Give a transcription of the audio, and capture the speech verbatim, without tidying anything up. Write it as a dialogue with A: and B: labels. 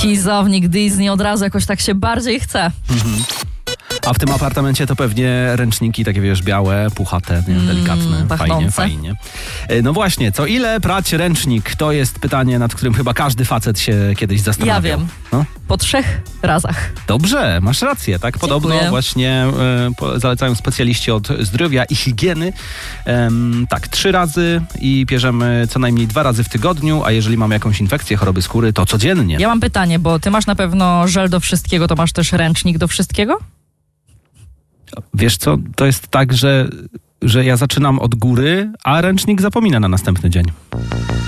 A: Kizownik Disney, od razu jakoś tak się bardziej chce.
B: Mhm. A w tym apartamencie to pewnie ręczniki takie, wiesz, białe, puchate, nie? Delikatne,
A: Mm,
B: fajnie,
A: pachnące.
B: fajnie. E, No właśnie, co ile prać ręcznik? To jest pytanie, nad którym chyba każdy facet się kiedyś zastanawiał.
A: Ja wiem.
B: No?
A: Po trzech razach.
B: Dobrze, masz rację, tak? Podobno
A: Dziękuję.
B: właśnie e, po, zalecają specjaliści od zdrowia i higieny. Em, tak, trzy razy i bierzemy co najmniej dwa razy w tygodniu, a jeżeli mamy jakąś infekcję, choroby skóry, to codziennie.
A: Ja mam pytanie, bo ty masz na pewno żel do wszystkiego, to masz też ręcznik do wszystkiego?
B: Wiesz co, to jest tak, że, że ja zaczynam od góry, a ręcznik zapomina na następny dzień.